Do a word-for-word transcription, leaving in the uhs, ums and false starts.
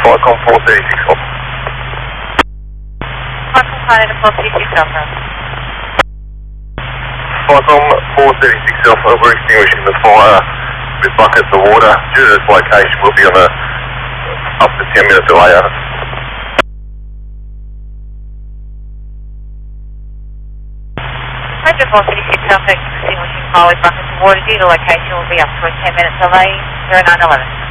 Falcon four thirty-six off. Falcon Canada four thirty-six Alpha. Falcon four thirty-six Alpha, we're extinguishing the fire with buckets of water. Due to this location, we'll be on a up to ten minute delay. Over. Roger four thirty-six Alpha, extinguishing fire with buckets of water. Due to location, will be up to a ten minute delay. zero nine eleven.